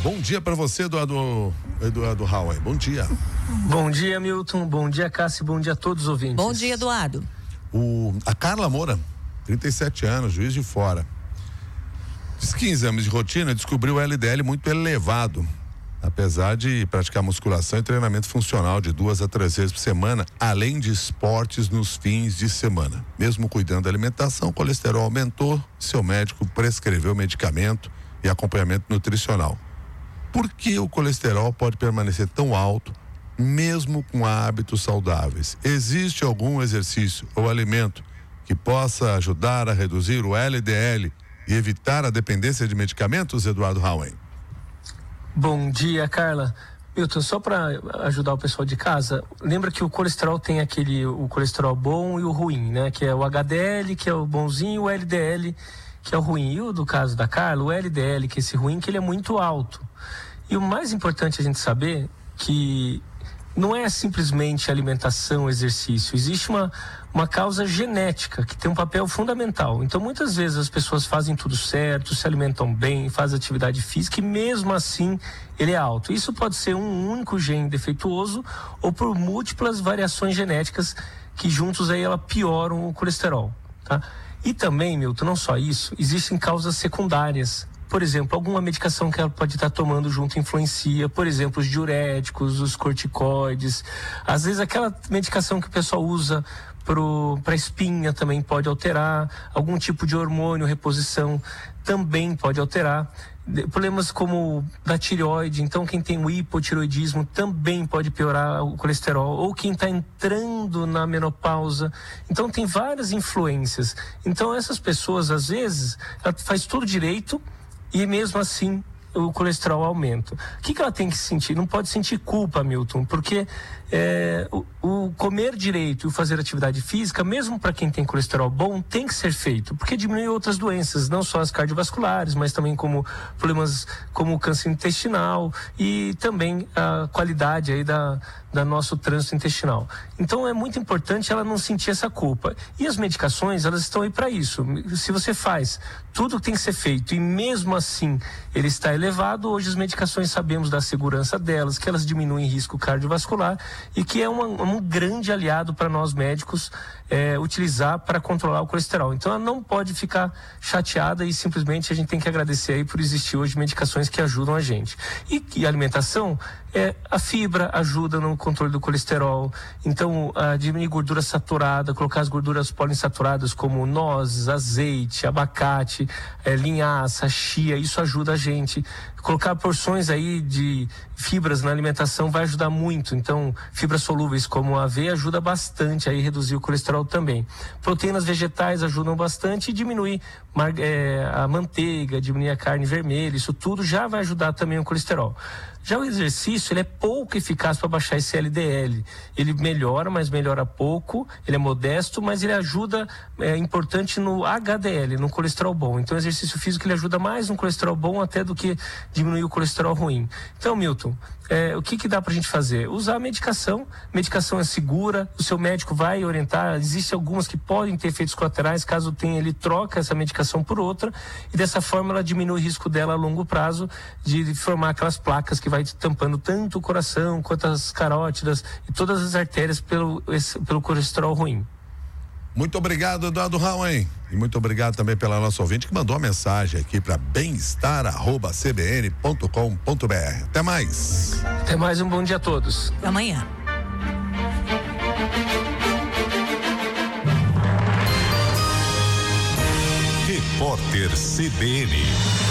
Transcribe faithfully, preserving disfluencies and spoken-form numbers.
Bom dia para você, Eduardo, Eduardo Hauer. Bom dia. Bom dia, Milton. Bom dia, Cássio. Bom dia a todos os ouvintes. Bom dia, Eduardo. O, a Carla Moura, trinta e sete anos, Juiz de Fora. Diz que em exames de rotina descobriu o L D L muito elevado. Apesar de praticar musculação e treinamento funcional de duas a três vezes por semana, além de esportes nos fins de semana. Mesmo cuidando da alimentação, o colesterol aumentou, seu médico prescreveu medicamento e acompanhamento nutricional. Por que o colesterol pode permanecer tão alto, mesmo com hábitos saudáveis? Existe algum exercício ou alimento que possa ajudar a reduzir o L D L e evitar a dependência de medicamentos, Eduardo Hauer? Bom dia, Carla. Milton, só para ajudar o pessoal de casa, lembra que o colesterol tem aquele, o colesterol bom e o ruim, né? Que é o H D L, que é o bonzinho, e o L D L, que é o ruim. E o do caso da Carla, o L D L, que é esse ruim, que ele é muito alto. E o mais importante a gente saber que não é simplesmente alimentação, exercício. Existe uma, uma causa genética que tem um papel fundamental. Então, muitas vezes as pessoas fazem tudo certo, se alimentam bem, fazem atividade física e mesmo assim ele é alto. Isso pode ser um único gene defeituoso ou por múltiplas variações genéticas que juntos aí ela pioram o colesterol, tá? E também, Milton, não só isso, existem causas secundárias. Por exemplo, alguma medicação que ela pode estar tomando junto influencia, por exemplo, os diuréticos, os corticoides. Às vezes aquela medicação que o pessoal usa para espinha também pode alterar, algum tipo de hormônio, reposição também pode alterar. Problemas como da tireoide, então quem tem o hipotireoidismo também pode piorar o colesterol, ou quem está entrando na menopausa. Então tem várias influências. Então essas pessoas, às vezes, ela faz tudo direito, e mesmo assim o colesterol aumenta. O que, que ela tem que sentir? Não pode sentir culpa, Milton, porque é, o, o comer direito e o fazer atividade física, mesmo para quem tem colesterol bom, tem que ser feito, porque diminui outras doenças, não só as cardiovasculares, mas também como problemas como o câncer intestinal e também a qualidade aí da, da nosso trânsito intestinal. Então é muito importante ela não sentir essa culpa. E as medicações, elas estão aí para isso. Se você faz tudo que tem que ser feito e mesmo assim ele está elevado, hoje as medicações sabemos da segurança delas, que elas diminuem risco cardiovascular e que é uma, um grande aliado para nós médicos é, utilizar para controlar o colesterol. Então ela não pode ficar chateada e simplesmente a gente tem que agradecer aí por existir hoje medicações que ajudam a gente. E, e a alimentação, é, a fibra ajuda no controle do colesterol, então a diminuir gordura saturada, colocar as gorduras poliinsaturadas como nozes, azeite, abacate, é, linhaça, chia, isso ajuda a gente. Colocar porções aí de fibras na alimentação vai ajudar muito. Então, fibras solúveis como a aveia ajuda bastante a reduzir o colesterol também. Proteínas vegetais ajudam bastante e diminuir é, a manteiga, diminuir a carne vermelha, isso tudo já vai ajudar também o colesterol. Já o exercício, ele é pouco eficaz para baixar esse L D L. Ele melhora, mas melhora pouco, ele é modesto, mas ele ajuda, é importante no H D L, no colesterol bom. Então o exercício físico ele ajuda mais no colesterol bom até do que diminuir o colesterol ruim. Então, Milton, é, o que que dá pra gente fazer? Usar a medicação, medicação é segura, o seu médico vai orientar, existem algumas que podem ter efeitos colaterais, caso tenha, ele troca essa medicação por outra, e dessa forma ela diminui o risco dela a longo prazo de formar aquelas placas que vai tampando tanto o coração quanto as carótidas e todas as artérias pelo, esse, pelo colesterol ruim. Muito obrigado, Eduardo Hauer. E muito obrigado também pela nossa ouvinte que mandou a mensagem aqui para bem-estar arroba c b n ponto com ponto b r. Até mais. Até mais, um bom dia a todos. Até amanhã. Repórter C B N.